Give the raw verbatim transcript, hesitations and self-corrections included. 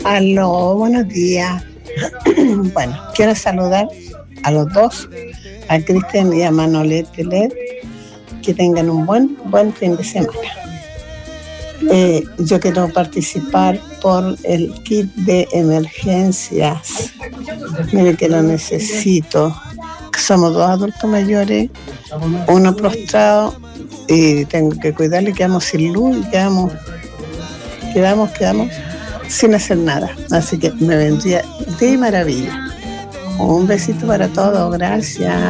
Aló, buenos días. Bueno, quiero saludar a los dos, a Cristian y a Manolete Led, que tengan un buen, buen fin de semana. Eh, yo quiero participar por el kit de emergencias. Mire que lo necesito. Somos dos adultos mayores, uno prostrado y tengo que cuidarle, quedamos sin luz y quedamos, quedamos, quedamos sin hacer nada. Así que me vendría de maravilla. Un besito para todos, gracias.